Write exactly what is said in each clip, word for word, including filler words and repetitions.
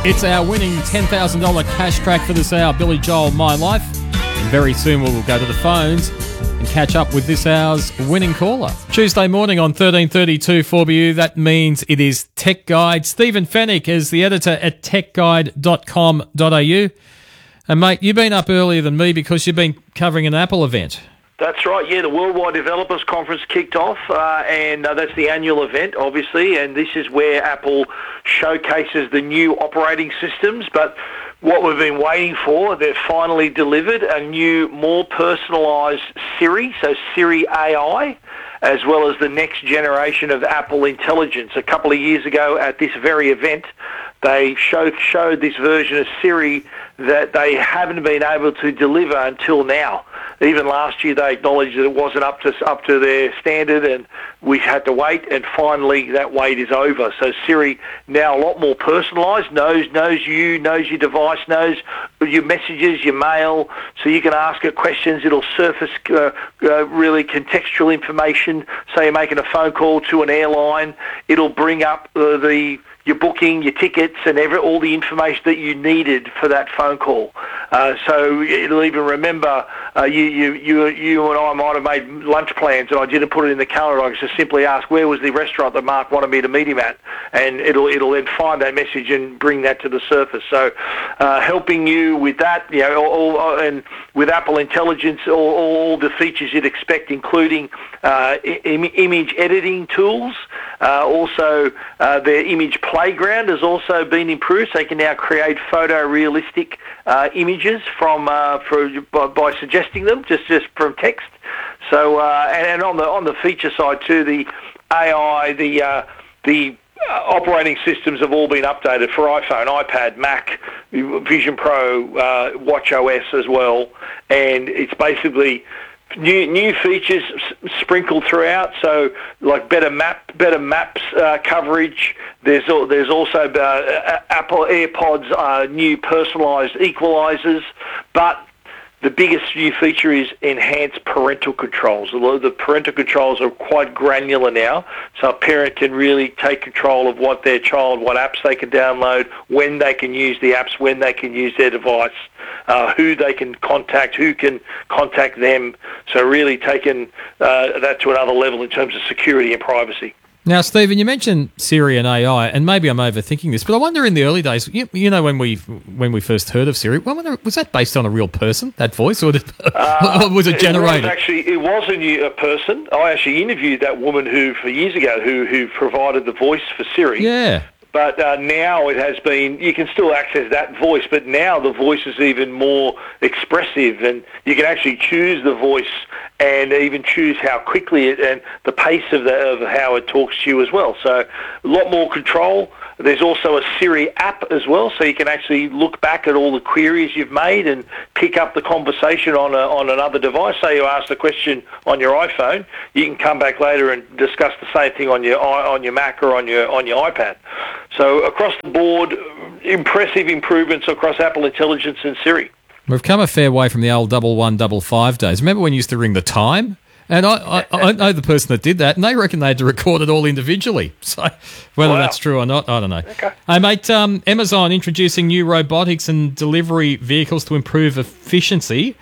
It's our winning ten thousand dollars cash track for this hour, Billy Joel, My Life. And very soon we will go to the phones and catch up with this hour's winning caller. Tuesday morning on thirteen thirty-two four B U, that means it is Tech Guide. Stephen Fennick is the editor at tech guide dot com dot a u. And mate, you've been up earlier than me because you've been covering an Apple event. That's right, yeah, the Worldwide Developers Conference kicked off, uh, and uh, that's the annual event, obviously, and this is where Apple showcases the new operating systems, but what we've been waiting for, they've finally delivered a new, more personalised Siri, so Siri A I, as well as the next generation of Apple Intelligence. A couple of years ago at this very event, they show, showed this version of Siri that they haven't been able to deliver until now. Even last year they acknowledged that it wasn't up to up to their standard and we had to wait, and finally that wait is over. So Siri now a lot more personalised, knows knows you, knows your device, knows your messages, your mail, so you can ask it questions. It'll surface uh, uh, really contextual information. Say you're making a phone call to an airline, it'll bring up uh, the your booking, your tickets, and every, all the information that you needed for that phone call. Uh, so it'll even remember uh, you, you, you, you and I might have made lunch plans, and I didn't put it in the calendar. I just simply ask, where was the restaurant that Mark wanted me to meet him at, and it'll it'll then find that message and bring that to the surface. So uh, helping you with that, you know, all, all, and with Apple Intelligence, all, all the features you'd expect, including uh, Im- image editing tools. Uh, also, uh, their image playground has also been improved, so you can now create photorealistic uh, images from uh, for, by, by suggesting them just, just from text. So, uh, and, and on the on the feature side too, the A I, the uh, the uh, operating systems have all been updated for iPhone, iPad, Mac, Vision Pro, uh, watchOS as well, and it's basically New new features s- sprinkled throughout, so like better map, better maps uh, coverage. There's al- there's also uh, Apple AirPods, uh, new personalised equalizers, but the biggest new feature is enhanced parental controls. The parental controls are quite granular now, so a parent can really take control of what their child, what apps they can download, when they can use the apps, when they can use their device, uh, who they can contact, who can contact them. So really taking uh, that to another level in terms of security and privacy. Now, Stephen, you mentioned Siri and A I, and maybe I'm overthinking this, but I wonder in the early days, you, you know, when we when we first heard of Siri, I wonder, was that based on a real person, that voice, or, did, uh, or was it generated? It was actually, it was a, new, a person. I actually interviewed that woman who, for years ago, who who provided the voice for Siri. Yeah. But uh, now it has been, you can still access that voice, but now the voice is even more expressive, and you can actually choose the voice and even choose how quickly it, and the pace of, the, of how it talks to you as well. So a lot more control. There's also a Siri app as well, so you can actually look back at all the queries you've made and pick up the conversation on a, on another device. Say you asked a question on your iPhone, you can come back later and discuss the same thing on your on your Mac or on your on your iPad. So across the board, impressive improvements across Apple Intelligence and Siri. We've come a fair way from the old double one, double five days. Remember when you used to ring the time? And I, I, I know the person that did that, and they reckon they had to record it all individually. So whether wow. that's true or not, I don't know. Okay. Hey, mate, um, Amazon introducing new robotics and delivery vehicles to improve efficiency.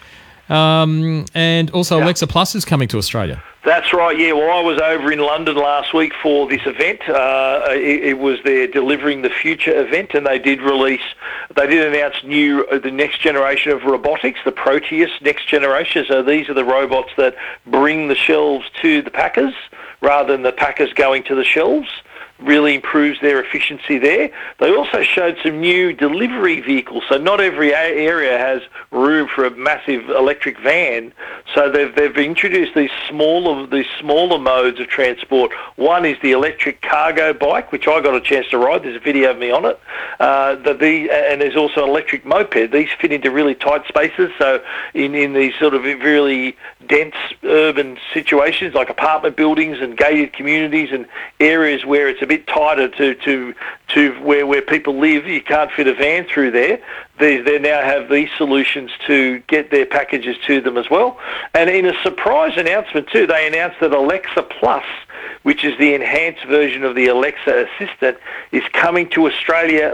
Um, and also yeah. Alexa Plus is coming to Australia. That's right, yeah. Well, I was over in London last week for this event. Uh, it, it was their Delivering the Future event, and they did release, they did announce new, uh, the next generation of robotics, the Proteus next generation. So these are the robots that bring the shelves to the packers rather than the packers going to the shelves. Really improves their efficiency there. They also showed some new delivery vehicles. So not every area has room for a massive electric van. So they've they've introduced these smaller these smaller modes of transport. One is the electric cargo bike, which I got a chance to ride. There's a video of me on it. Uh, the, the and there's also an electric moped. These fit into really tight spaces. So in in these sort of really dense urban situations like apartment buildings and gated communities and areas where it's a bit tighter to to to where where people live, you can't fit a van through there. They they now have these solutions to get their packages to them as well. And in a surprise announcement too, they announced that Alexa Plus, which is the enhanced version of the Alexa Assistant, is coming to Australia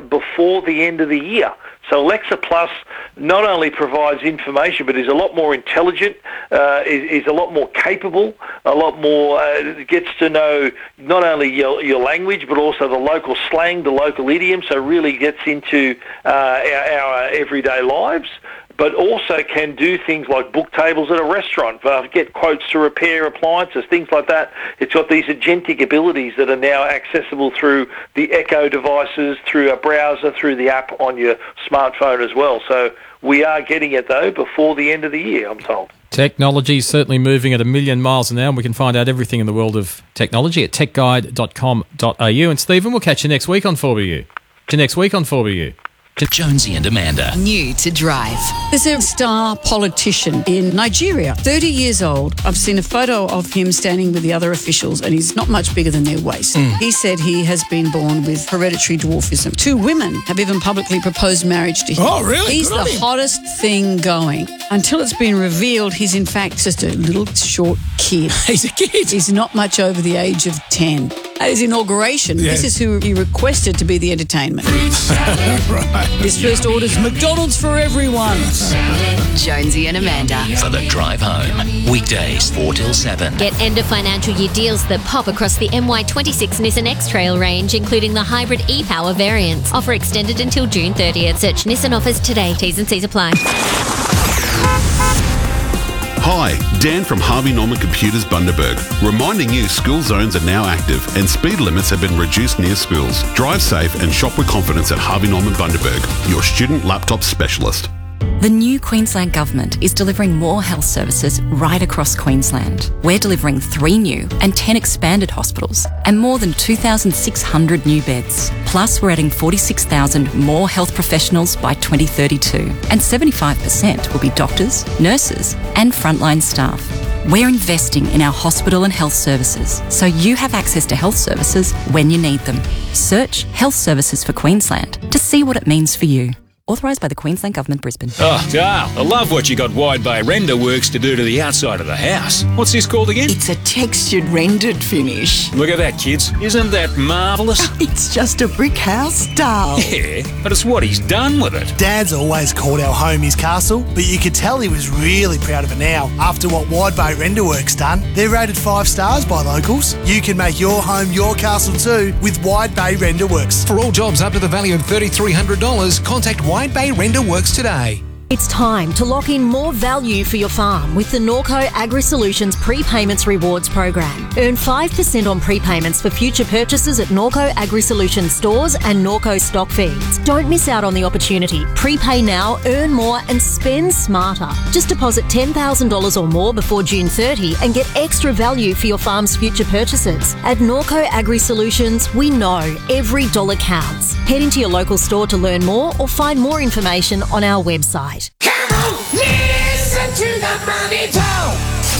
before the end of the year. So Alexa Plus not only provides information, but is a lot more intelligent, uh, is, is a lot more capable, a lot more, uh, gets to know not only your, your language, but also the local slang, the local idiom, so really gets into uh, our, our everyday lives, but also can do things like book tables at a restaurant, uh, get quotes to repair appliances, things like that. It's got these agentic abilities that are now accessible through the Echo devices, through a browser, through the app on your smartphone as well. So we are getting it, though, before the end of the year, I'm told. Technology is certainly moving at a million miles an hour, and we can find out everything in the world of technology at tech guide dot com dot a u. And Stephen, we'll catch you next week on four B U. Catch you next week on four B U. Jonesy and Amanda. New to drive. There's a star politician in Nigeria, thirty years old. I've seen a photo of him standing with the other officials, and he's not much bigger than their waist. Mm. He said he has been born with hereditary dwarfism. Two women have even publicly proposed marriage to him. Oh, really? He's Good the hottest thing going. Until it's been revealed, he's in fact just a little short kid. He's a kid. He's not much over the age of ten. At his inauguration, yeah. This is who he requested to be the entertainment. Right. His first order's McDonald's for everyone. Jonesy and Amanda. For the drive home. Weekdays four till seven. Get end of financial year deals that pop across the M Y twenty-six Nissan X-Trail range, including the hybrid e-Power variants. Offer extended until June thirtieth. Search Nissan offers today. T's and C's apply. Hi, Dan from Harvey Norman Computers Bundaberg, reminding you school zones are now active and speed limits have been reduced near schools. Drive safe and shop with confidence at Harvey Norman Bundaberg, your student laptop specialist. The new Queensland Government is delivering more health services right across Queensland. We're delivering three new and ten expanded hospitals and more than two thousand six hundred new beds. Plus, we're adding forty-six thousand more health professionals by twenty thirty-two, and seventy-five percent will be doctors, nurses and frontline staff. We're investing in our hospital and health services so you have access to health services when you need them. Search Health Services for Queensland to see what it means for you. Authorised by the Queensland Government, Brisbane. Oh, Dale, I love what you got Wide Bay Render Works to do to the outside of the house. What's this called again? It's a textured rendered finish. Look at that, kids. Isn't that marvellous? It's just a brick house, Dale. Yeah, but it's what he's done with it. Dad's always called our home his castle, but you could tell he was really proud of it now after what Wide Bay Render Works done. They're rated five stars by locals. You can make your home your castle too with Wide Bay Render Works. For all jobs up to the value of three thousand three hundred dollars, contact Wide Bay Render Works today. It's time to lock in more value for your farm with the Norco Agri-Solutions Prepayments Rewards Program. Earn five percent on prepayments for future purchases at Norco Agri-Solutions stores and Norco stock feeds. Don't miss out on the opportunity. Prepay now, earn more and spend smarter. Just deposit ten thousand dollars or more before June thirtieth and get extra value for your farm's future purchases. At Norco Agri-Solutions, we know every dollar counts. Head into your local store to learn more or find more information on our website. Come on, listen to the money talk.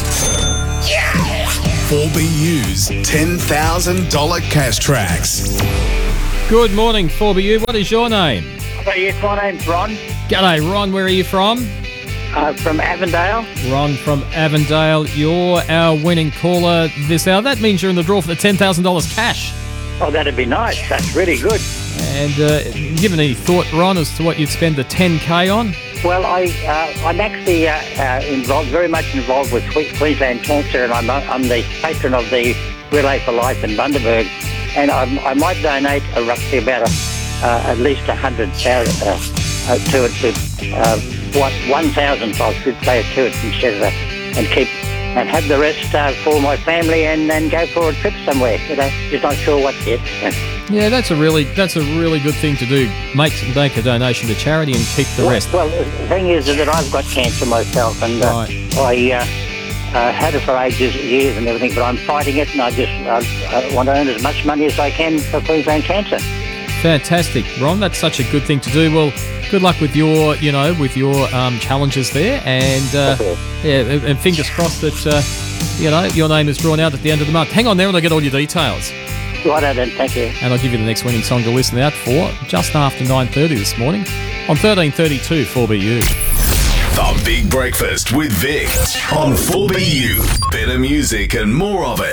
Yeah. four B U's ten thousand dollars cash tracks. Good morning, four B U. What is your name? Oh, yes, my name's Ron. G'day, Ron. Where are you from? Uh, from Avondale. Ron from Avondale. You're our winning caller this hour. That means you're in the draw for the ten thousand dollars cash. Oh, that'd be nice. That's really good. And uh, given any thought, Ron, as to what you'd spend the ten K on? Well, I, uh, I'm actually uh, uh, involved, very much involved with Queensland Cancer, and I'm, I'm the patron of the Relay for Life in Bundaberg. And I'm, I might donate uh, roughly about a, uh, at least a hundred thousand uh, uh, to it. To, uh, what one thousand I should pay it to it instead of that, and keep and have the rest uh, for my family, and then go for a trip somewhere. You know, just not sure what yet. Yeah, that's a really that's a really good thing to do. Make make a donation to charity and keep the well, rest. Well, the thing is that I've got cancer myself, and uh, right. I uh, uh, had it for ages, years, and everything. But I'm fighting it, and I just uh, I want to earn as much money as I can for Queensland Cancer. Fantastic, Ron. That's such a good thing to do. Well, good luck with your, you know, with your um, challenges there, and uh, yeah, and fingers crossed that uh, you know your name is drawn out at the end of the month. Hang on there, and I'll get all your details. Righto then, thank you. And I'll give you the next winning song to listen out for just after nine thirty this morning on thirteen thirty-two four B U. The Big Breakfast with Vic on four B U. Better music and more of it.